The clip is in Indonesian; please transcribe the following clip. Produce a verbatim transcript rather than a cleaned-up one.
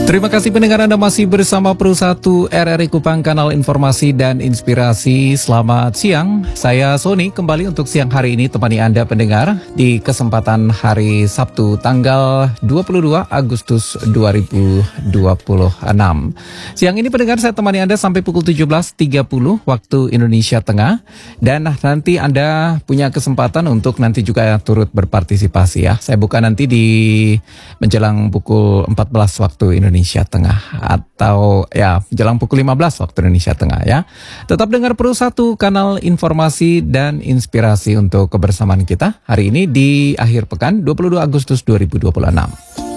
Terima kasih pendengar Anda masih bersama Pro satu R R I Kupang, kanal informasi dan inspirasi. Selamat siang, saya Sony kembali untuk siang hari ini temani Anda pendengar di kesempatan hari Sabtu tanggal dua puluh dua Agustus dua ribu dua puluh enam. Siang ini pendengar saya temani Anda sampai pukul tujuh belas tiga puluh waktu Indonesia Tengah. Dan nanti Anda punya kesempatan untuk nanti juga turut berpartisipasi ya. Saya buka nanti di menjelang pukul empat belas waktu Indonesia Indonesia Tengah, atau ya jelang pukul lima belas waktu Indonesia Tengah ya. Tetap dengar Pro satu, kanal informasi dan inspirasi untuk kebersamaan kita hari ini di akhir pekan dua puluh dua Agustus dua ribu dua puluh enam.